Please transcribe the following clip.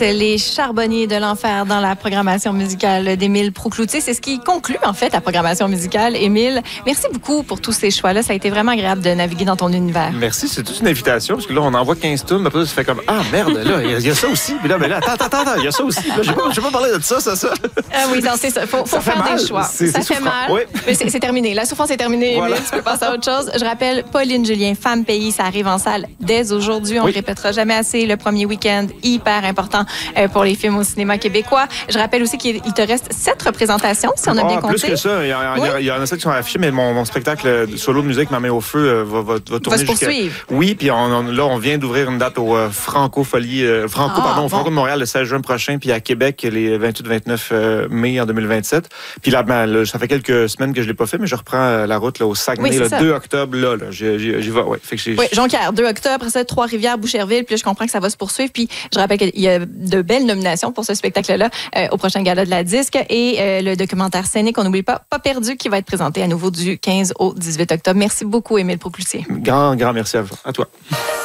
Les charbonniers de l'enfer dans la programmation musicale d'Émile Proucloutier. C'est ce qui conclut, en fait, la programmation musicale. Émile, merci beaucoup pour tous ces choix-là. Ça a été vraiment agréable de naviguer dans ton univers. Merci, c'est toute une invitation, parce que là, on envoie 15 tunes, après, ça fait comme, ah, merde, là, il y a ça aussi. Puis là, mais là, attends, il y a ça aussi. Là, j'ai pas parlé de ça. Ah oui, non, c'est ça. Faut faire des choix. Ça fait mal. Oui. Mais c'est terminé. La souffrance est terminée, voilà. Émile. Tu peux passer à autre chose. Je rappelle, Pauline Julien, Femme Pays, ça arrive en salle dès aujourd'hui. On ne répétera jamais assez. Le premier week-end, hyper important pour les films au cinéma québécois. Je rappelle aussi qu'il te reste 7 représentations, si on a bien compté. Plus que ça. Il y en a 7 qui sont affichés, mais mon spectacle solo de musique, Ma main au feu, va tourner se poursuivre. Oui, puis là, on vient d'ouvrir une date au Franco de Montréal le 16 juin prochain, puis à Québec les 28-29 mai en 2027. Puis là, ça fait quelques semaines que je l'ai pas fait, mais je reprends la route là, au Saguenay, le 2 octobre. Là, j'y vais. Oui, Jonquière, 2 octobre, après ça, Trois-Rivières, Boucherville. Puis là, je comprends que ça va se poursuivre. Puis je rappelle qu'il y a de belles nominations pour ce spectacle-là au prochain gala de la disque. Et le documentaire scénique, on n'oublie pas perdu, qui va être présenté à nouveau du 15 au 18 octobre. Merci beaucoup, Émile Proucloutier. Grand merci à toi.